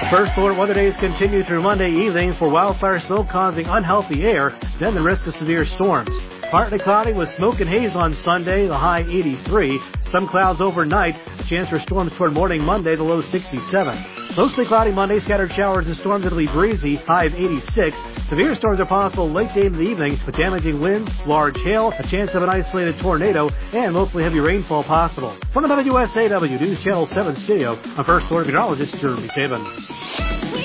First alert weather days continue through Monday evening for wildfire smoke causing unhealthy air, then the risk of severe storms. Partly cloudy with smoke and haze on Sunday, the high 83. Some clouds overnight, a chance for storms toward morning Monday, the low 67. Mostly cloudy Monday, scattered showers and storms. It'll be breezy, high of 86. Severe storms are possible late day into the evening with damaging winds, large hail, a chance of an isolated tornado, and mostly heavy rainfall possible. From the WSAW News Channel 7 studio, I'm First Alert Meteorologist Jeremy Sabin.